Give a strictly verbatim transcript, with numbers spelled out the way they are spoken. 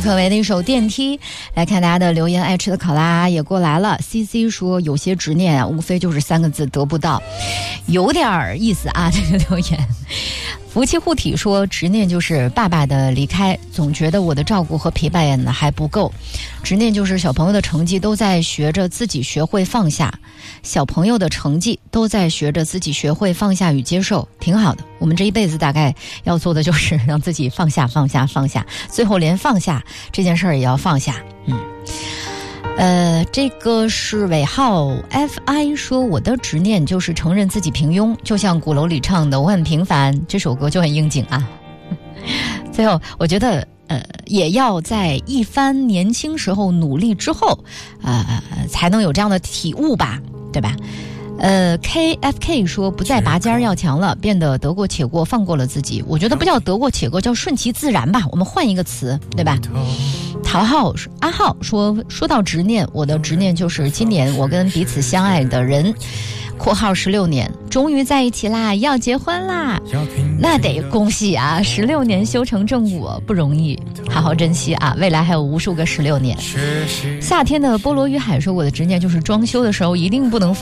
氛围的一首电梯。来看大家的留言，爱吃的考拉也过来了。 C C 说有些执念啊，无非就是三个字，得不到，有点意思啊这个留言。福气护体说执念就是爸爸的离开，总觉得我的照顾和陪伴还不够。执念就是小朋友的成绩都在学着自己学会放下，小朋友的成绩都在学着自己学会放下与接受，挺好的。我们这一辈子大概要做的就是让自己放下放下放下，最后连放下这件事儿也要放下。嗯呃，这个是尾号 F I 说我的执念就是承认自己平庸，就像鼓楼里唱的我很平凡，这首歌就很应景啊。最后我觉得呃，也要在一番年轻时候努力之后呃，才能有这样的体悟吧，对吧？呃 K F K 说不再拔尖要强了，变得得过且过，放过了自己。我觉得不叫得过且过，叫顺其自然吧，我们换一个词，对吧？陶浩阿浩说说到执念，我的执念就是今年我跟彼此相爱的人括号十六年终于在一起啦，要结婚啦，那得恭喜啊，十六年修成正果不容易，好好珍惜啊，未来还有无数个十六年。夏天的菠萝与海说我的执念就是装修的时候一定不能